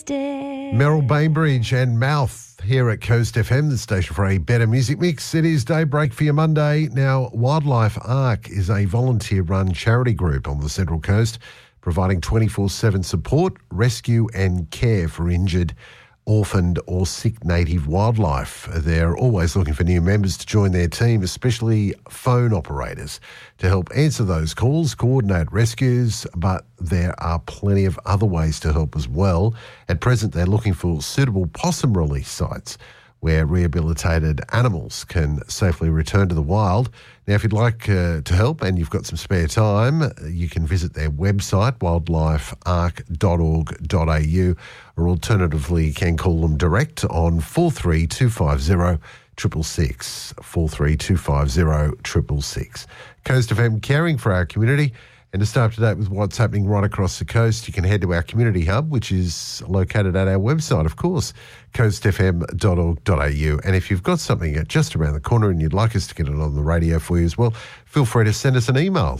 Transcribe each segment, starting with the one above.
day. Merrill Bainbridge and Mouth here at Coast FM, the station for a better music mix. It is Daybreak for your Monday. Now, Wildlife Arc is a volunteer-run charity group on the Central Coast, providing 24/7 support, rescue and care for injured, orphaned or sick native wildlife. They're always looking for new members to join their team, especially phone operators, to help answer those calls, coordinate rescues, but there are plenty of other ways to help as well. At present, they're looking for suitable possum release sites where rehabilitated animals can safely return to the wild. Now, if you'd like to help and you've got some spare time, you can visit their website, wildlifearc.org.au, or alternatively, you can call them direct on 43250 666, 43250 666. Coast FM, caring for our community. And to stay up to date with what's happening right across the coast, you can head to our community hub, which is located at our website, of course, coastfm.org.au. And if you've got something just around the corner and you'd like us to get it on the radio for you as well, feel free to send us an email,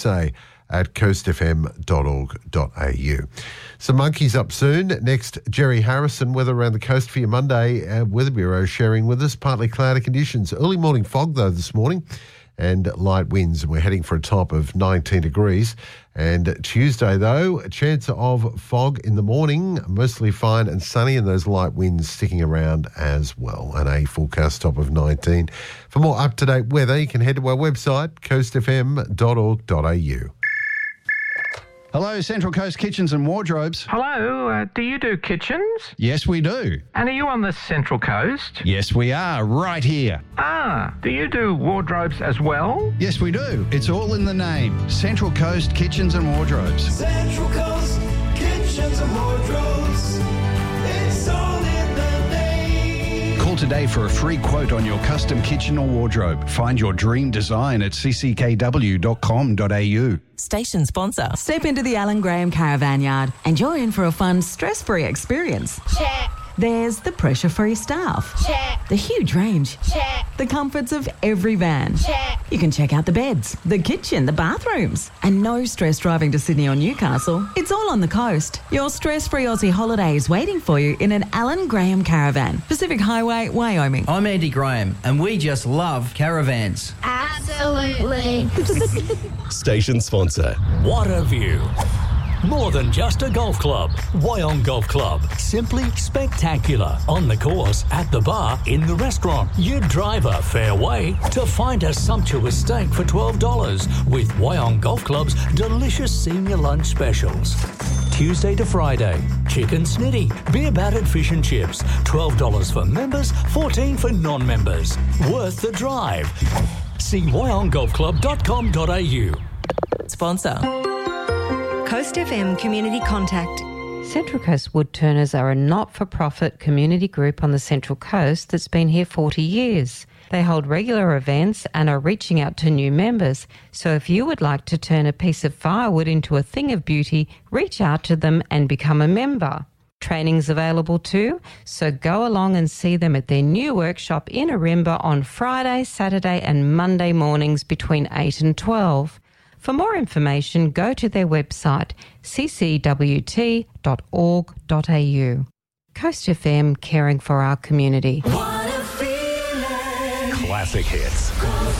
csa@coastfm.org.au. Some monkeys up soon. Next, Jerry Harrison, weather around the coast for your Monday. Weather Bureau sharing with us partly cloudy conditions. Early morning fog, though, this morning, and light winds. We're heading for a top of 19 degrees. And Tuesday, though, a chance of fog in the morning, mostly fine and sunny, and those light winds sticking around as well. And a forecast top of 19. For more up-to-date weather, you can head to our website, coastfm.org.au. Hello, Central Coast Kitchens and Wardrobes. Hello, do you do kitchens? Yes, we do. And are you on the Central Coast? Yes, we are, right here. Do you do wardrobes as well? Yes, we do. It's all in the name. Central Coast Kitchens and Wardrobes. Central Coast Kitchens and Wardrobes. It's all in the name. Call today for a free quote on your custom kitchen or wardrobe. Find your dream design at cckw.com.au. Station sponsor. Step into the Alan Graham Caravan Yard and you're in for a fun, stress-free experience. Check. There's the pressure-free staff. Check. The huge range. Check. The comforts of every van. Check. You can check out the beds, the kitchen, the bathrooms. And no stress driving to Sydney or Newcastle. It's all on the coast. Your stress-free Aussie holiday is waiting for you in an Alan Graham Caravan. Pacific Highway, Wyoming. I'm Andy Graham and we just love caravans. Absolutely. Station sponsor. What a view. More than just a golf club. Wyong Golf Club. Simply spectacular. On the course, at the bar, in the restaurant. You drive a fair way to find a sumptuous steak for $12 with Wyong Golf Club's delicious senior lunch specials. Tuesday to Friday, chicken snitty, beer battered fish and chips. $12 for members, $14 for non-members. Worth the drive. See wyonggolfclub.com.au. Sponsor. Coast FM Community Contact. Central Coast Woodturners are a not-for-profit community group on the Central Coast that's been here 40 years. They hold regular events and are reaching out to new members. So if you would like to turn a piece of firewood into a thing of beauty, reach out to them and become a member. Training's available too, so go along and see them at their new workshop in Arimba on Friday, Saturday and Monday mornings between 8 and 12. For more information, go to their website, ccwt.org.au. Coast FM, caring for our community. Classic hits.